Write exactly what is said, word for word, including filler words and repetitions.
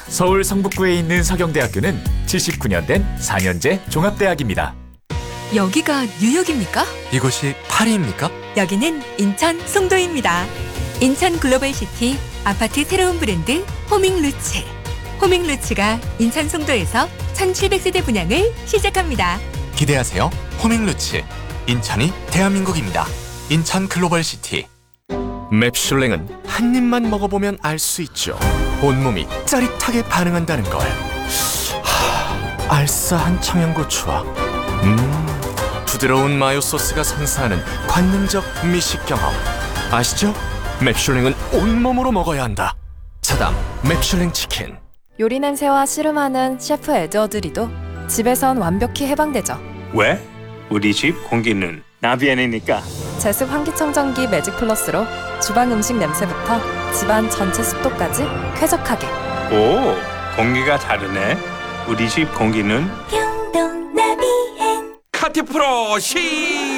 서울 성북구에 있는 서경대학교는 칠십구 년 된 사 년제 종합대학입니다. 여기가 뉴욕입니까? 이곳이 파리입니까? 여기는 인천 송도입니다. 인천 글로벌시티 아파트 새로운 브랜드 호밍루츠. 호밍루츠가 인천 송도에서 천칠백 세대 분양을 시작합니다. 기대하세요. 호밍루츠. 인천이 대한민국입니다. 인천 글로벌시티. 맵슐랭은 한 입만 먹어보면 알 수 있죠. 온몸이 짜릿하게 반응한다는 걸. 하, 알싸한 청양고추와 음, 부드러운 마요 소스가 선사하는 관능적 미식 경험. 아시죠? 맵슐랭은 온몸으로 먹어야 한다. 차담 맵슐랭 치킨. 요리 냄새와 씨름하는 셰프 에드워드리도 집에선 완벽히 해방되죠. 왜? 우리 집 공기는 나비엔이니까. 제습 환기청정기 매직 플러스로 주방 음식 냄새부터 집안 전체 습도까지 쾌적하게. 오, 공기가 다르네. 우리 집 공기는 평동 나비엔 카티프로 시